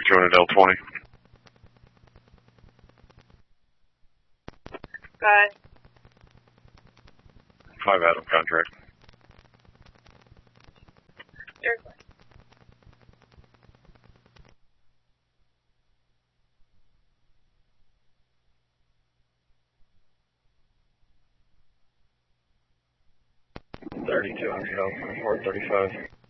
200 L20. Go ahead. 5 Adam contract. You're $3,200 L, 435.